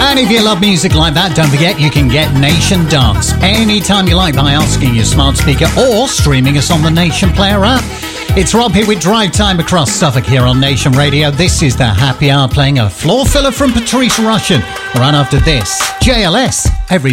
And if you love music like that, don't forget you can get Nation Dance anytime you like by asking your smart speaker or streaming us on the Nation Player app. It's Rob here with Drive Time across Suffolk here on Nation Radio. This is the Happy Hour playing a floor filler from Patrice Rushen. Right after this, JLS, every